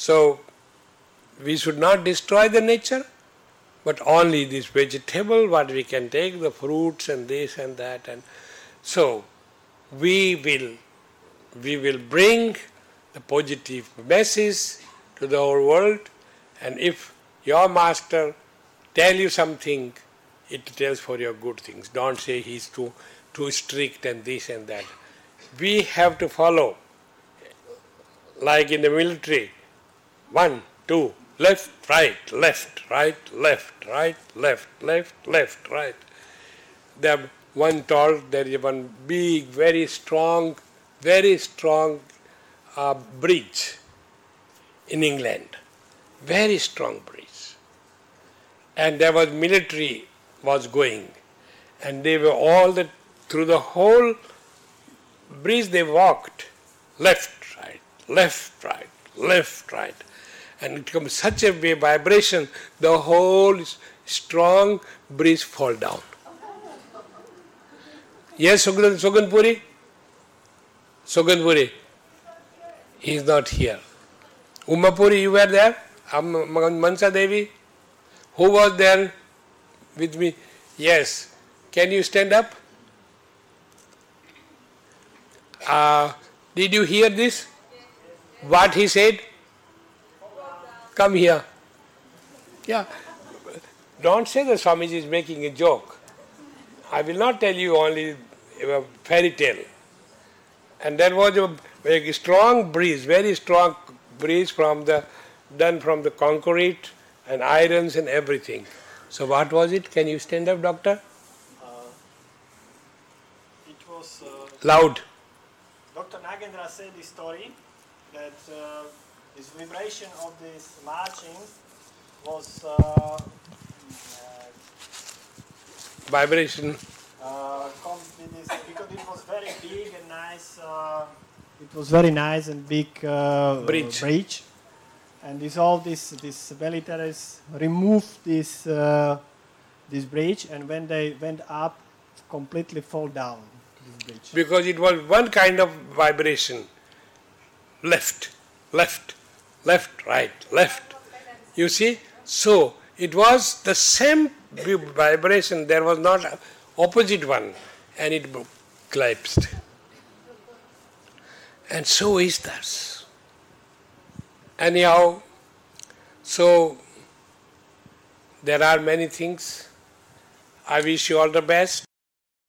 So we should not destroy the nature, but only this vegetable, what we can take, the fruits and this and that. And so we will bring the positive message to the whole world, and if your master tell you something, it tells for your good things. Don't say he's too strict and this and that. We have to follow, like in the military, 1, 2, left, right, left, right, left, right, left, left, left, right. There is one big, very strong bridge in England, very strong bridge. And there was military was going, and they were through the whole bridge they walked, left, right, left, right, left, right. And it becomes such a vibration, the whole strong bridge fall down. Yes, Soganpuri? Soganpuri. He is not here. Umapuri, you were there? Mansa Devi? Who was there with me? Yes. Can you stand up? Did you hear this? What he said? Come here. Yeah. Don't say that Swamiji is making a joke. I will not tell you only a fairy tale. And there was a very strong breeze, done from the concrete and irons and everything. So what was it? Can you stand up, doctor? It was... Loud. Dr. Nagendra said this story that this vibration of this marching was... Vibration. Because it was very big and nice. It was very nice and big bridge. And these militaries removed this bridge, and when they went up, completely fall down this bridge. Because it was one kind of vibration. Left, left, left, right, left. You see? So it was the same vibration. There was not an opposite one, and it collapsed. And so is thus. Anyhow, so there are many things. I wish you all the best.